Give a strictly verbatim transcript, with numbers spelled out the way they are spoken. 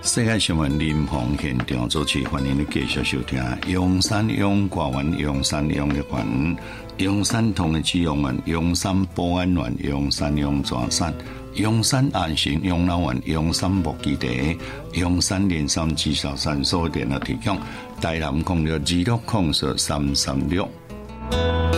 世界新闻临房现场主持，欢迎你继续收听。阳山阳挂园，阳山阳的园，阳山同的志用园，阳山保安园，阳山阳抓山，阳山安心养老院，阳山木基地，阳山连山至少三所电力提供。台南公路二六控诉三三六。